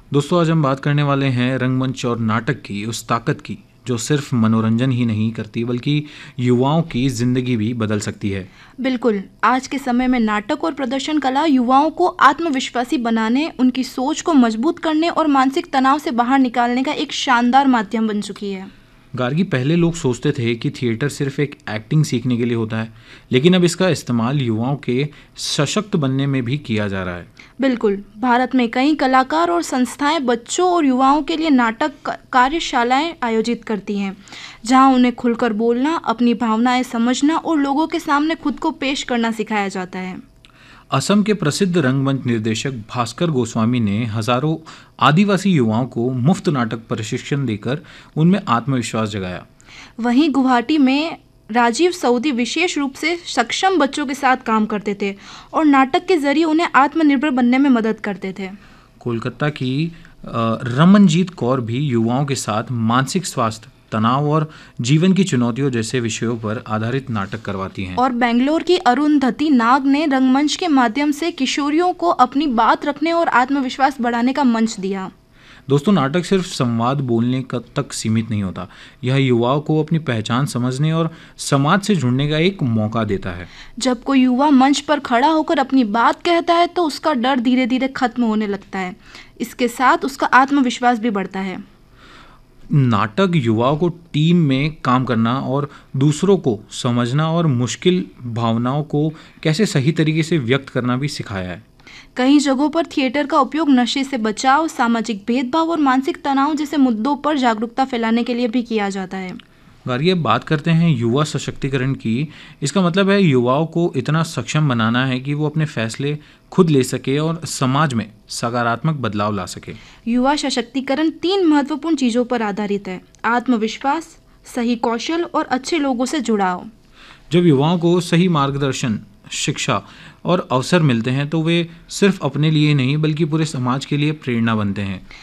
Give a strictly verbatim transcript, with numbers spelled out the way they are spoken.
दोस्तों, आज हम बात करने वाले हैं रंगमंच और नाटक की उस ताकत की जो सिर्फ मनोरंजन ही नहीं करती बल्कि युवाओं की जिंदगी भी बदल सकती है। बिल्कुल। आज के समय में नाटक और प्रदर्शन कला युवाओं को आत्मविश्वासी बनाने, उनकी सोच को मजबूत करने और मानसिक तनाव से बाहर निकालने का एक शानदार माध्यम बन चुकी है। गार्गी, पहले लोग सोचते थे कि थिएटर सिर्फ एक एक्टिंग सीखने के लिए होता है, लेकिन अब इसका इस्तेमाल युवाओं के सशक्त बनने में भी किया जा रहा है। बिल्कुल। भारत में कई कलाकार और संस्थाएं बच्चों और युवाओं के लिए नाटक क- कार्यशालाएं आयोजित करती हैं, जहां उन्हें खुलकर बोलना, अपनी भावनाएं समझना और लोगों के सामने खुद को पेश करना सिखाया जाता है। असम के प्रसिद्ध रंगमंच निर्देशक भास्कर गोस्वामी ने हजारों आदिवासी युवाओं को मुफ्त नाटक प्रशिक्षण देकर उनमें आत्मविश्वास जगाया। वहीं गुवाहाटी में राजीव सऊदी विशेष रूप से सक्षम बच्चों के साथ काम करते थे और नाटक के जरिए उन्हें आत्मनिर्भर बनने में मदद करते थे। कोलकाता की अ, रमनजीत कौर भी युवाओं के साथ मानसिक स्वास्थ्य, तनाव और जीवन की चुनौतियों जैसे विषयों पर आधारित नाटक करवाती हैं। और बेंगलोर की अरुंधति नाग ने रंगमंच के माध्यम से किशोरियों को अपनी बात रखने और आत्मविश्वास बढ़ाने का मंच दिया। दोस्तों, नाटक सिर्फ संवाद बोलने का तक सीमित नहीं होता। यह युवाओं को अपनी पहचान समझने और समाज से जुड़ने का एक मौका देता है। जब कोई युवा मंच पर खड़ा होकर अपनी बात कहता है तो उसका डर धीरे धीरे खत्म होने लगता है। इसके साथ उसका आत्मविश्वास भी बढ़ता है। नाटक युवाओं को टीम में काम करना और दूसरों को समझना और मुश्किल भावनाओं को कैसे सही तरीके से व्यक्त करना भी सिखाया है। कई जगहों पर थिएटर का उपयोग नशे से बचाव, सामाजिक भेदभाव और मानसिक तनाव जैसे मुद्दों पर जागरूकता फैलाने के लिए भी किया जाता है। गार्गी, अब बात करते हैं युवा सशक्तिकरण की। इसका मतलब है युवाओं को इतना सक्षम बनाना है कि वो अपने फैसले खुद ले सके और समाज में सकारात्मक बदलाव ला सके। युवा सशक्तिकरण तीन महत्वपूर्ण चीजों पर आधारित है: आत्मविश्वास, सही कौशल और अच्छे लोगों से जुड़ाव। जब युवाओं को सही मार्गदर्शन, शिक्षा और अवसर मिलते हैं तो वे सिर्फ अपने लिए नहीं बल्कि पूरे समाज के लिए प्रेरणा बनते हैं।